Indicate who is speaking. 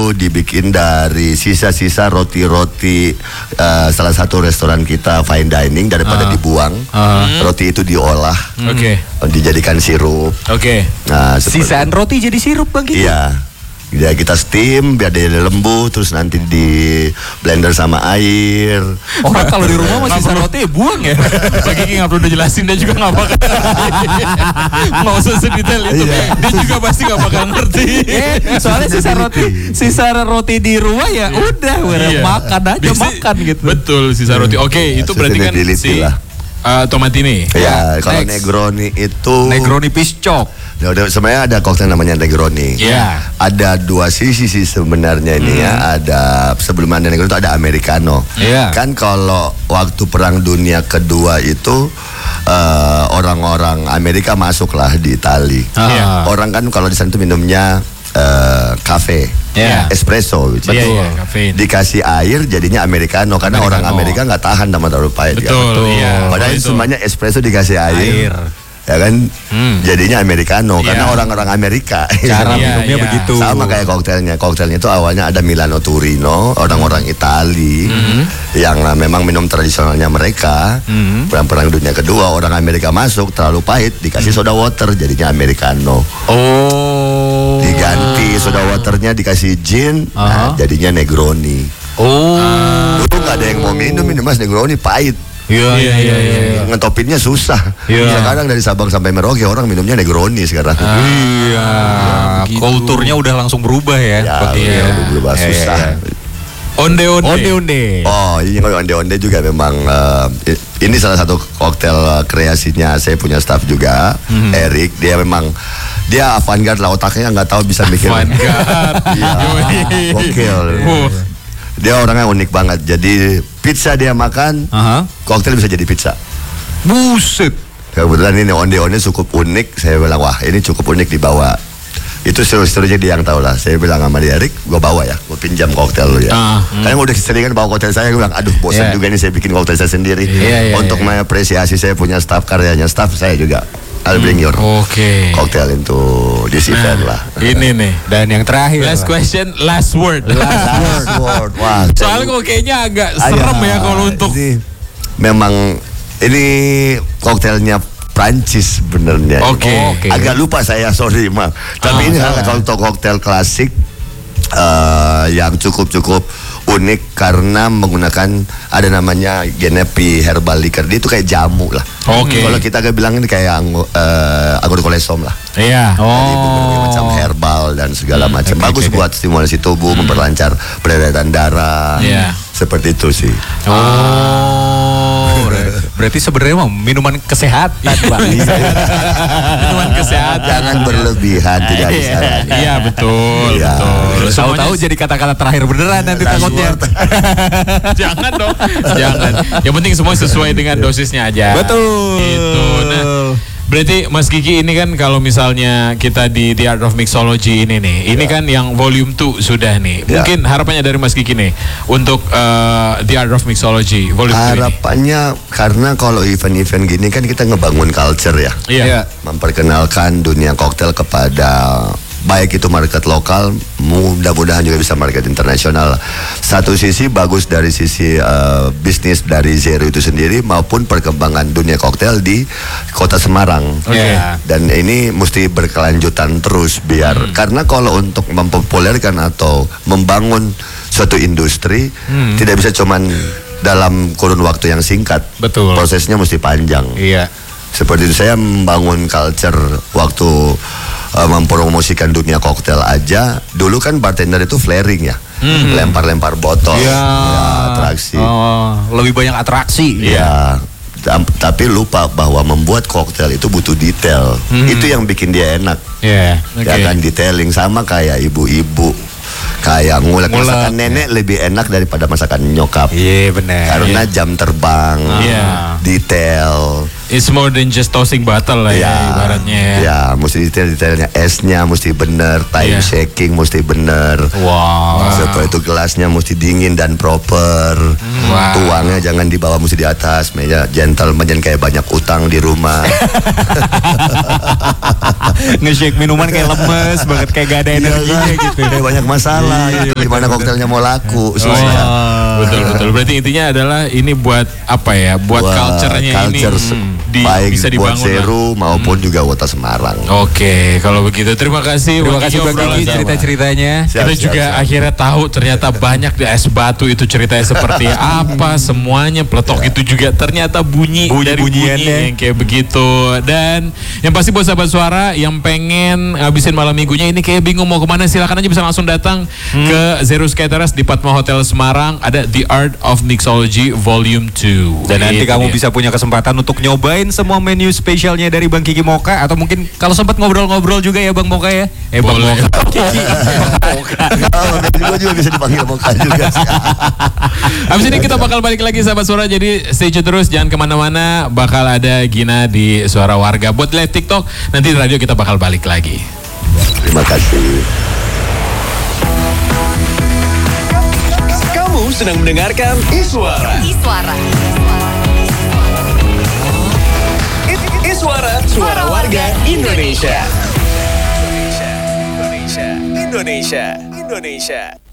Speaker 1: itu dibikin dari sisa-sisa roti-roti salah satu restoran kita fine dining daripada dibuang. Roti itu diolah, dijadikan sirup. Nah,
Speaker 2: sisaan roti jadi sirup Bang Kiki?
Speaker 1: Iya. Ya, kita steam biar dia lembut, terus nanti di blender sama air.
Speaker 2: Orang kalau di rumah masih sisa roti buang ya. Bang Kiki nggak perlu dijelasin, dia juga nggak bakal. Nggak usah sedetail itu. Dia juga pasti nggak bakal ngerti. Soalnya sisa roti di rumah ya udah, makan aja makan gitu.
Speaker 3: Betul, sisa roti. Oke, itu berarti kan si Tomatini.
Speaker 1: Ya, kalau Negroni itu
Speaker 2: Negroni Piscok.
Speaker 1: Sebenarnya ada koktail namanya Negroni. Ada dua sisi sih sebenarnya ini ya. Ada sebelum ada Negroni itu ada Americano. Kan kalau waktu Perang Dunia Kedua itu orang-orang Amerika masuklah di Itali. Orang kan kalau di sana itu minumnya kafe, espresso, dikasih air jadinya Americano karena orang Amerika nggak tahan sama terlalu pahit. Padahal semuanya espresso dikasih air. Ya kan, jadinya Americano karena orang-orang Amerika
Speaker 2: cara minumnya begitu.
Speaker 1: Sama kayak koktailnya itu awalnya ada Milano Turino, orang-orang Itali yang memang minum tradisionalnya mereka. Perang Dunia Kedua orang Amerika masuk terlalu pahit, dikasih soda water jadinya Americano. Diganti soda waternya dikasih gin, jadinya Negroni. Dulu nggak ada yang mau minum ini Mas, Negroni pahit.
Speaker 2: Iya.
Speaker 1: Ngetopinnya susah. Sekarang dari Sabang sampai Merauke orang minumnya Negroni sekarang.
Speaker 2: Kulturnya udah langsung berubah ya.
Speaker 1: Berubah susah.
Speaker 3: Onde-onde.
Speaker 1: Oh iya, onde-onde juga memang ini salah satu koktail kreasinya saya punya staff juga, Eric. Dia memang avant-garde lah, otaknya nggak tahu bisa bikin. Gokil. Dia orangnya unik banget. Jadi pizza dia makan, koktail bisa jadi pizza.
Speaker 2: Buset.
Speaker 1: Kebetulan ini onde-onde cukup unik. Saya bilang wah ini cukup unik dibawa. Itu seru-serunya dia yang tahu lah. Saya bilang sama dia, Rick, gue bawa ya, gue pinjam koktail lu ya. Karena udah sering kan bawa koktail saya, gue bilang, aduh bosan juga nih saya bikin koktail saya sendiri. Untuk mengapresiasi saya punya staff, karyanya staff saya juga. I'll bring your koktail itu di event lah.
Speaker 3: Ini nih.
Speaker 2: Dan yang terakhir.
Speaker 3: Last question, last word.
Speaker 1: Wah,
Speaker 3: soalnya kok kayaknya agak serem ya kalau untuk.
Speaker 1: Memang ini koktailnya Prancis sebenarnya. Agak lupa saya, sorry Mas. Tapi ini salah satu koktail klasik yang cukup unik karena menggunakan ada namanya Genepi herbal liquor. Dia itu kayak jamu lah. Kalau kita bilang ini kayak anggur kolesom lah. Macam herbal dan segala macam. Bagus buat stimulasi tubuh, memperlancar peredaran darah. Seperti itu sih.
Speaker 2: Berarti sebenarnya minuman kesehatan, Bang.
Speaker 3: Minuman kesehatan.
Speaker 1: Jangan berlebihan, tidak disarankan.
Speaker 3: Iya, betul.
Speaker 2: Tahu-tahu jadi kata-kata terakhir beneran nanti takutnya.
Speaker 3: Jangan dong, jangan. Yang penting semua sesuai dengan dosisnya aja.
Speaker 2: Betul.
Speaker 3: Itu. Nah, berarti Mas Kiki ini kan kalau misalnya kita di The Art of Mixology ini nih, ini kan yang volume 2 sudah nih. Mungkin harapannya dari Mas Kiki nih untuk The Art of Mixology volume 2 ini.
Speaker 1: Harapannya karena kalau event-event gini kan kita ngebangun culture ya. Memperkenalkan dunia koktail kepada baik itu market lokal, mudah-mudahan juga bisa market internasional. Satu sisi bagus dari sisi bisnis dari Zero itu sendiri maupun perkembangan dunia koktail di kota Semarang. Dan ini mesti berkelanjutan terus biar karena kalau untuk mempopulerkan atau membangun suatu industri tidak bisa cuman dalam kurun waktu yang singkat. Prosesnya mesti panjang. Seperti itu saya membangun culture waktu mempromosikan dunia koktail aja. Dulu kan bartender itu flaring ya, lempar-lempar botol, atraksi.
Speaker 2: Lebih banyak atraksi.
Speaker 1: Tapi lupa bahwa membuat koktail itu butuh detail. Itu yang bikin dia enak. Kan detailing sama kayak ibu-ibu. Kayak ngulek masakan nenek lebih enak daripada masakan nyokap.
Speaker 2: Benar.
Speaker 1: Karena jam terbang, detail.
Speaker 3: It's more than just tossing bottle lah ibaratnya.
Speaker 1: Mesti detailnya, esnya mesti bener, time shaking mesti bener. Setelah itu gelasnya mesti dingin dan proper. Tuangnya jangan di bawah, mesti di atas. Meja gentleman, jangan kayak banyak utang di rumah.
Speaker 2: Nge-shake minuman kayak lemes banget, kayak gak ada energinya gitu.
Speaker 1: Kayak banyak masalah gitu. Gimana koktelnya mau laku, susah.
Speaker 3: Betul. Berarti intinya adalah ini buat apa ya? Buat culture-nya ini
Speaker 1: baik
Speaker 3: bisa
Speaker 1: buat
Speaker 3: dibangun
Speaker 1: Seru maupun juga Kota Semarang.
Speaker 3: Oke, kalau begitu terima kasih
Speaker 2: Bang Kiki cerita-ceritanya.
Speaker 3: Kita juga akhirnya tahu ternyata banyak di es batu itu ceritanya seperti apa semuanya. Peletok itu juga ternyata bunyi dari bunyinya yang kayak begitu. Dan yang pasti buat sahabat suara yang pengen ngabisin malam minggunya ini kayak bingung mau kemana, silakan aja bisa langsung datang ke Zero Sky Terrace di Padma Hotel Semarang. Ada The Art of Mixology Volume 2.
Speaker 2: Dan nanti kamu bisa punya kesempatan untuk nyobain semua menu spesialnya dari Bang Kiki Mocha, atau mungkin kalau sempat ngobrol-ngobrol juga ya Bang Mocha ya. Bang Mocha.
Speaker 1: Gue juga bisa dipanggil Mocha juga.
Speaker 3: Habis ini kita bakal balik lagi sahabat suara, jadi stay tune terus, jangan kemana-mana. Bakal ada Gina di Suara Warga. Buat live TikTok, nanti di radio kita bakal balik lagi.
Speaker 1: Terima kasih.
Speaker 4: Kamu sedang mendengarkan Iswara. Iswara, suara warga Indonesia. Indonesia.